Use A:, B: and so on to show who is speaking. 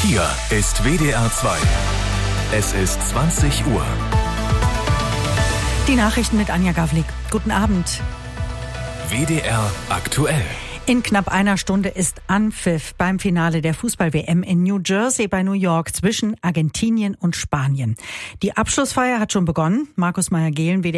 A: Hier ist WDR 2. Es ist 20 Uhr.
B: Die Nachrichten mit Anja Gawlik. Guten Abend.
A: WDR aktuell.
B: In knapp einer Stunde ist Anpfiff beim Finale der Fußball-WM in New Jersey bei New York zwischen Argentinien und Spanien. Die Abschlussfeier hat schon begonnen. Markus Meyer-Gehlen, WDR